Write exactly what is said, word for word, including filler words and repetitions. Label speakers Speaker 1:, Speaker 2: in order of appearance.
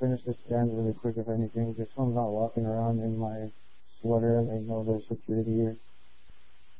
Speaker 1: finish this scan really quick if anything, just so I'm not walking around in my sweater and I know there's security here.